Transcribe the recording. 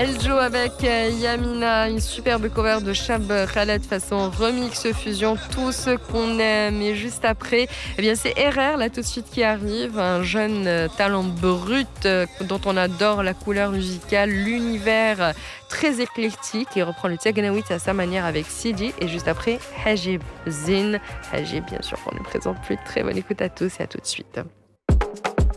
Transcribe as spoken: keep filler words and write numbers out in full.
Elle joue avec euh, Yamina, une superbe cover de Chab Khaled façon remix fusion, tout ce qu'on aime. Et juste après, eh bien c'est R R là tout de suite qui arrive, un jeune euh, talent brut euh, dont on adore la couleur musicale, l'univers euh, très éclectique. Il reprend le Tiaganawit à sa manière avec Sidi. Et juste après, Hajib Zin. Hajib, bien sûr, qu'on ne présente plus. Très bonne écoute à tous et à tout de suite.